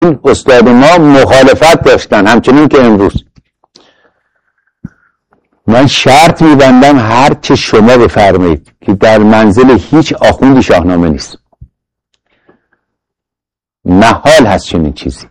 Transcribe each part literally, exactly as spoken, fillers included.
استاد ما مخالفت داشتن، همچنین که امروز. من شرط میبندم هر چه شما بفرمایید که در منزل هیچ آخوندی شاهنامه نیست. محال هست چنین چیزی.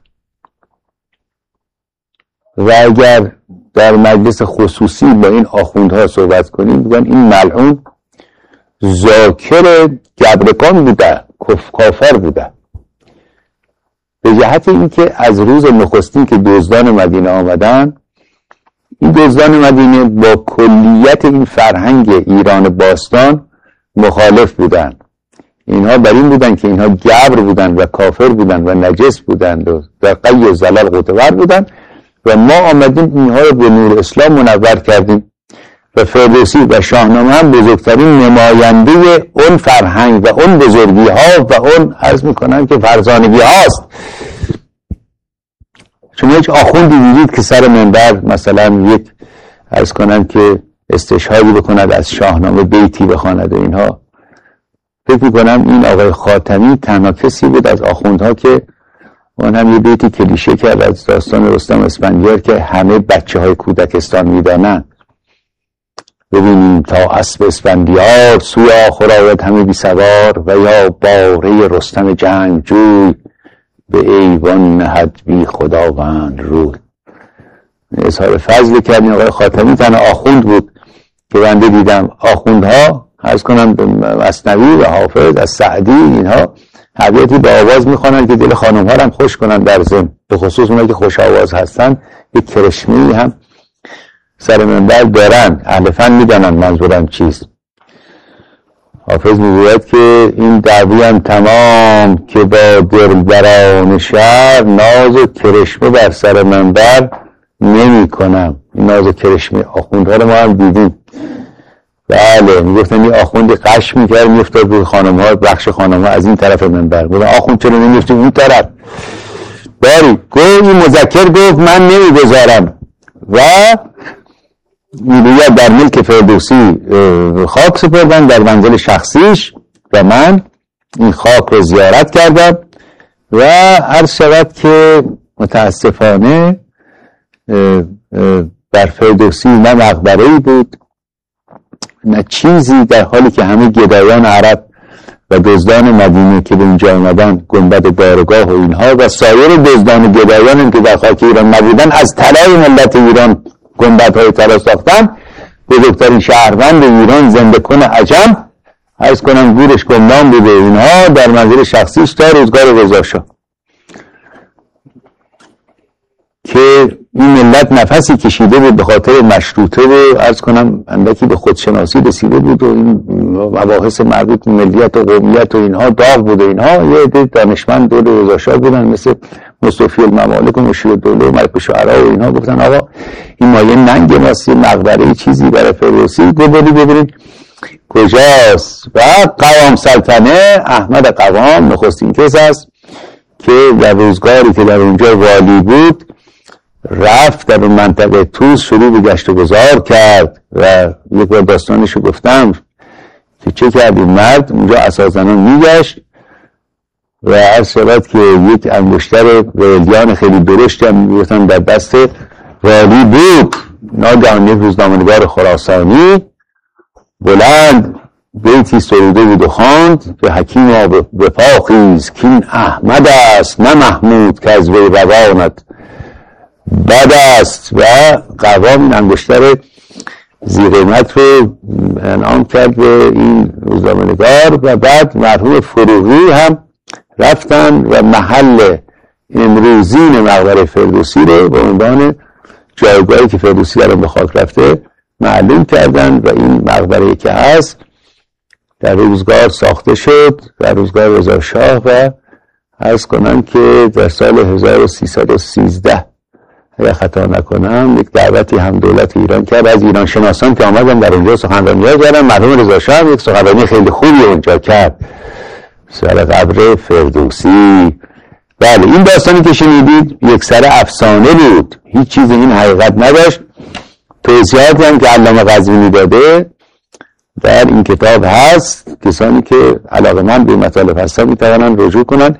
و اگر در مجلس خصوصی با این آخوندها صحبت کنیم بگن این ملعون ذاکر گبرکان بوده، کافر بوده. به جهت اینکه از روز نخستین که دزدان مدینه آمدن، این دزدان مدینه با کلیت این فرهنگ ایران باستان مخالف بودن. اینها بر این بودن که اینها گبر بودن و کافر بودن و نجس بودن و در قی و زلال قطور بودن و ما آمدیم اینها رو به نور اسلام منور کردیم. و فردوسی و شاهنامه هم بزرگترین نماینده اون فرهنگ و اون بزرگی ها و اون عرض میکنن که فرزانگی هاست. چون هیچ آخوندی دیدید که سر منبر مثلا یک عرض کنن که استشهادی بکند از شاهنامه، بیتی بخواند و اینها. فکر میکنم این آقای خاتمی تنها کسی بود از آخوندها که اون هم یه بیتی کلیشه کرد از داستان رستم اسفندیار که همه بچه های کودکستان میدانند. ببینیم تا اسب اسفندیار سوی آخر آید همه بی سوار و یا باره رستم جنگجوی به ایوان نهد بی خداوند روی. اظهار فضل کردیم. آقای خاتمی تنها آخوند بود که بنده دیدم. آخوندها عرض کنم مثنوی و حافظ از سعدی اینها ابیاتی با آواز میخوانند که دل خانم ها هم خوش کنند در ضمن، به خصوص اونایی که خوش آواز هستن یک کرشمه‌ای هم سر منبر دارن. اهل فن میدانن منظورم چیست. حافظ میگوید که این دعوی هم تمام که با دلبران شهر ناز و کرشمه بر سر منبر نمی کنم. این ناز و کرشمه آخوندها رو ما هم دیدیم. بله میگفتن این آخوندی قش میکرد میفتاد روی خانم ها، بخش خانم ها از این طرف منبر بودن آخوند چرا نمیفتی اون طرف. باری گو این مذکر گفت من نمیگذارم و میگوید در ملک فردوسی خاک سپردن در منزل شخصیش و من این خاک رو زیارت کردم و عرض شود که متاسفانه در فردوسی نه مقبره‌ای بود نه چیزی، در حالی که همه گدایان عرب و دزدان مدینه که به اینجا آمدن گنبد دارگاه و اینها و سایر دزدان و گدایان که در خاک ایران نبودن از طلای ملت ایران گنبدهای طلا ساختن. بزرگترین شهروند ایران زنده کن عجم عرض کنم گورش گمنام بوده اینها در منزل شخصیش تا روزگار رضا شاه که این ملت نفسی کشیده بود به خاطر مشروطه و عرض کنم اندکی به خودشناسی رسیده بود و این مباحث مربوط به ملیت و قومیت و اینها داغ بود و اینها. یه عده دانشمند دور رضا شاه بودن مثل مصطفی الممالک و مشیر الدوله و ملک شعرا و اینها گفتن آقا این مایه ننگ ماست، مقبره چیزی برای فردوسی گوبلی ببرید کجاست. و قوام سلطنه احمد قوام نخستین کس است که در روزگاری که در اونجا والی بود رفت در اون منطقه توس شروع به گشت و گذار کرد و یک بار داستانشو گفتم که چه کرد این مرد اونجا اساساً میگشت و عرض شود که یک انگشتر ویلیان خیلی درشتی هم میگفتن در دست والی بود. ناگهان یک روزنامه‌نگار خراسانی بلند بیتی سروده بود و خواند که حکیما به پا خیز کین احمد است نه محمود که از وی روانت بد است. و قوام این انگشتر زیرقیمت رو انعام کرد به این روزنامه‌نگار و بعد مرحوم فروغی هم رفتن و محل امروزین مقبره فردوسی رو به عنوان جایگاهی که فردوسی الان به خاک رفته معلوم کردن و این مقبره که هست در روزگار ساخته شد در روزگار رضا شاه و عرض کنم که در سال هزار و سیصد و سیزده اگر خطا نکنم یک دعوتی هم دولت ایران کرد از ایران شناسان که آمدن در اونجا سخنرانی کردن. مرحوم رضا شاه هم یک سخنرانی خیلی خوبی اونجا کرد سر قبر فردوسی. بله این داستانی که شنیدید یک سر افسانه بود، هیچ چیز این حقیقت نداشت. توضیحاتی هم که علامه قزوینی داده در این کتاب هست، کسانی که علاقه‌مند به مطالب هستن میتوانند رجوع کنند.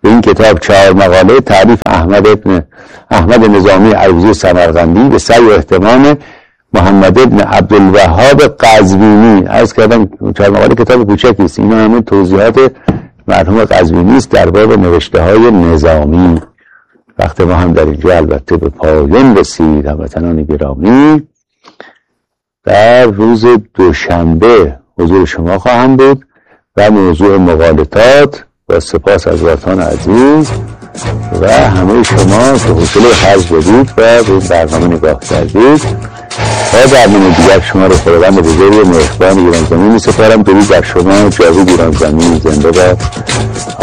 به این کتاب چهار مقاله تعریف احمد ابن احمد نظامی عروضی سمرقندی به سعی و اهتمام محمد ابن عبدالوهاب قزوینی. عرض کردم چهار مقاله کتاب کوچکی است، اینا همه توضیحات مرحوم قزوینی است در باب نوشته های نظامی. وقت ما هم در اینجا البته به پایان رسید. هموطنان گرامی، در روز دوشنبه حضور شما خواهم بود و موضوع مغالطات. با سپاس از وطن عزیز و همه شما که حوصله خرج بدید و به این برنامه نگاه کردید. تا برنامه دیگر شما رو خداوند بزرگ و مهربان ایران زمین می سپارم. درود بر شما. جاوید ایران زمین زنده باد.